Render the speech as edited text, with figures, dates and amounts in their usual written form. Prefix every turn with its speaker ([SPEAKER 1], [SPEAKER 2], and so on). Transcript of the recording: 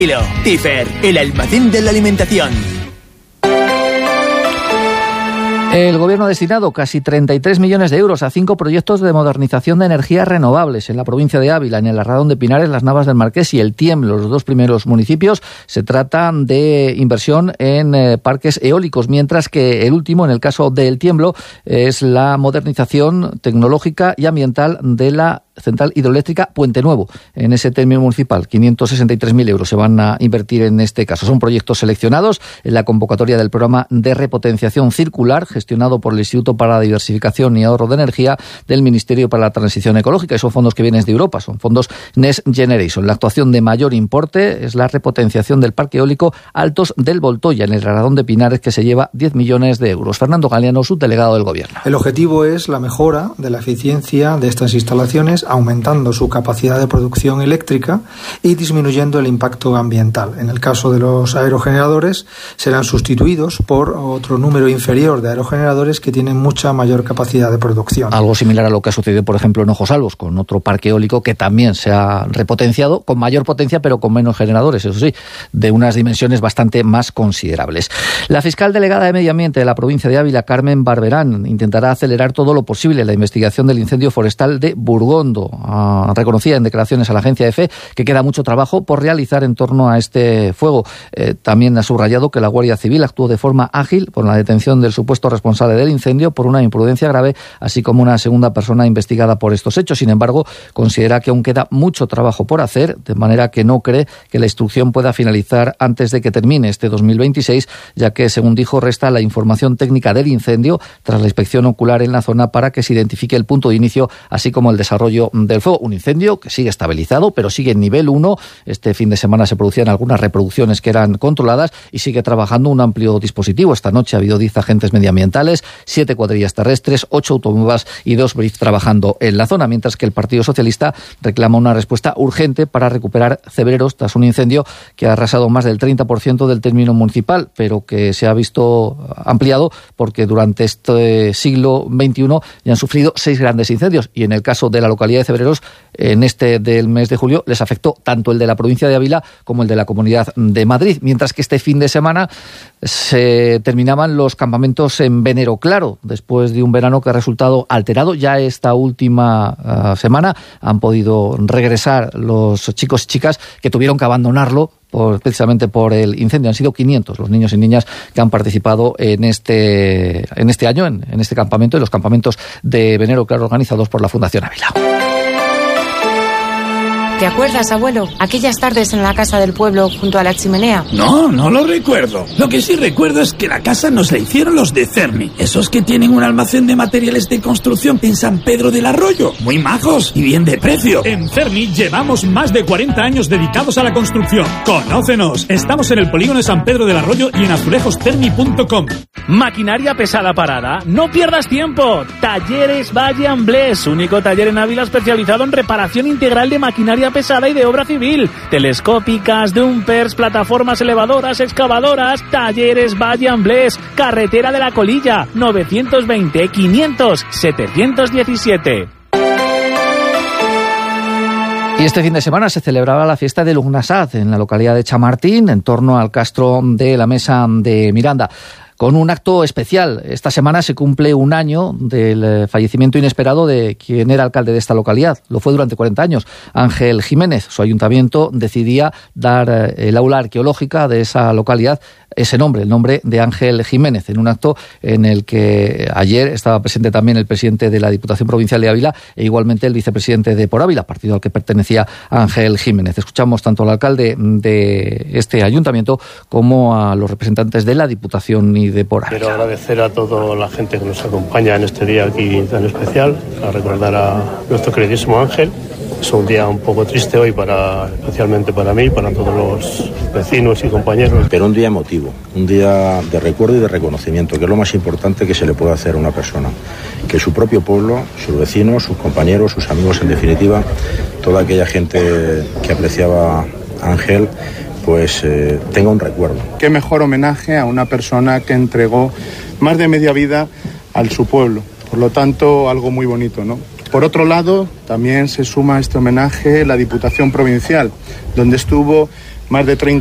[SPEAKER 1] Tifer, el almacén de la alimentación.
[SPEAKER 2] El Gobierno ha destinado casi 33 millones de euros a 5 proyectos de modernización de energías renovables en la provincia de Ávila, en el Arradón de Pinares, las Navas del Marqués y el Tiemblo, los dos primeros municipios. Se trata de inversión en parques eólicos, mientras que el último, en el caso del Tiemblo, es la modernización tecnológica y ambiental de la central hidroeléctrica Puente Nuevo, en ese término municipal. 563.000 euros se van a invertir en este caso. Son proyectos seleccionados en la convocatoria del programa de repotenciación circular, gestionado por el Instituto para la Diversificación y Ahorro de Energía del Ministerio para la Transición Ecológica, y son fondos que vienen de Europa, son fondos Next Generation. La actuación de mayor importe es la repotenciación del parque eólico Altos del Voltoya, en el Arradón de Pinares, que se lleva 10 millones de euros. Fernando Galeano, subdelegado del Gobierno.
[SPEAKER 3] El objetivo es la mejora de la eficiencia de estas instalaciones, aumentando su capacidad de producción eléctrica y disminuyendo el impacto ambiental. En el caso de los aerogeneradores, serán sustituidos por otro número inferior de aerogeneradores que tienen mucha mayor capacidad de producción.
[SPEAKER 2] Algo similar a lo que ha sucedido, por ejemplo, en Ojosalvos, con otro parque eólico que también se ha repotenciado, con mayor potencia, pero con menos generadores, eso sí, de unas dimensiones bastante más considerables. La fiscal delegada de Medio Ambiente de la provincia de Ávila, Carmen Barberán, intentará acelerar todo lo posible la investigación del incendio forestal de Burgondo. Reconocía en declaraciones a la agencia EFE que queda mucho trabajo por realizar en torno a este fuego. También ha subrayado que la Guardia Civil actuó de forma ágil por la detención del supuesto responsable del incendio por una imprudencia grave, así como una segunda persona investigada por estos hechos. Sin embargo, considera que aún queda mucho trabajo por hacer, de manera que no cree que la instrucción pueda finalizar antes de que termine este 2026, ya que, según dijo, resta la información técnica del incendio tras la inspección ocular en la zona para que se identifique el punto de inicio, así como el desarrollo del fuego. Un incendio que sigue estabilizado, pero sigue en nivel 1. Este fin de semana se producían algunas reproducciones que eran controladas y sigue trabajando un amplio dispositivo. Esta noche ha habido 10 agentes medioambientales, 7 cuadrillas terrestres, 8 automóviles y 2 briefs trabajando en la zona, mientras que el Partido Socialista reclama una respuesta urgente para recuperar Cebreros tras un incendio que ha arrasado más del 30% del término municipal, pero que se ha visto ampliado porque durante este siglo XXI ya han sufrido 6 grandes incendios, y en el caso de la localidad de Cebreros, en este del mes de julio, les afectó tanto el de la provincia de Ávila como el de la Comunidad de Madrid, mientras que este fin de semana se terminaban los campamentos en Venero Claro, después de un verano que ha resultado alterado. Ya esta última semana han podido regresar los chicos y chicas que tuvieron que abandonarlo precisamente por el incendio. Han sido 500 los niños y niñas que han participado en este año, en este campamento, en los campamentos de Venero Claro organizados por la Fundación Ávila.
[SPEAKER 4] ¿Te acuerdas, abuelo? Aquellas tardes en la casa del pueblo junto a la chimenea.
[SPEAKER 5] No, no lo recuerdo. Lo que sí recuerdo es que la casa nos la hicieron los de Cermi. Esos que tienen un almacén de materiales de construcción en San Pedro del Arroyo. Muy majos y bien de precio.
[SPEAKER 6] En Cermi llevamos más de 40 años dedicados a la construcción. ¡Conócenos! Estamos en el polígono de San Pedro del Arroyo y en azulejostermi.com.
[SPEAKER 7] Maquinaria pesada parada. ¡No pierdas tiempo! Talleres Valle Amblés, único taller en Ávila especializado en reparación integral de maquinaria pesada y de obra civil. Telescópicas, dumpers, plataformas elevadoras, excavadoras. Talleres Valle Amblés, carretera de la Colilla, 920 500 717.
[SPEAKER 2] Y este fin de semana se celebraba la fiesta de Lugnasad en la localidad de Chamartín, en torno al castro de la Mesa de Miranda, con un acto especial. Esta semana se cumple un año del fallecimiento inesperado de quien era alcalde de esta localidad. Lo fue durante 40 años, Ángel Jiménez. Su ayuntamiento decidía dar el aula arqueológica de esa localidad ese nombre, el nombre de Ángel Jiménez, en un acto en el que ayer estaba presente también el presidente de la Diputación Provincial de Ávila e igualmente el vicepresidente de Por Ávila, partido al que pertenecía Ángel Jiménez. Escuchamos tanto al alcalde de este ayuntamiento como a los representantes de la Diputación y de Por Ávila.
[SPEAKER 8] Quiero agradecer a toda la gente que nos acompaña en este día aquí tan especial, a recordar a nuestro queridísimo Ángel. Es un día un poco triste hoy, especialmente para mí, para todos los vecinos y compañeros.
[SPEAKER 9] Pero un día emotivo, un día de recuerdo y de reconocimiento, que es lo más importante que se le puede hacer a una persona. Que su propio pueblo, sus vecinos, sus compañeros, sus amigos, en definitiva, toda aquella gente que apreciaba a Ángel, pues tenga un recuerdo.
[SPEAKER 10] Qué mejor homenaje a una persona que entregó más de media vida a su pueblo. Por lo tanto, algo muy bonito, ¿no? Por otro lado, también se suma a este homenaje la Diputación Provincial, donde estuvo más de 30